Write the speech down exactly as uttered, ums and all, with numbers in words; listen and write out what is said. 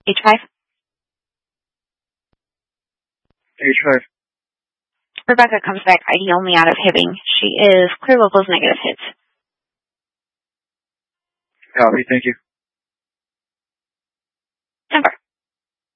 H five. H five. Rebecca comes back I D only out of Hibbing. She is clear locals negative hits. Copy, thank you.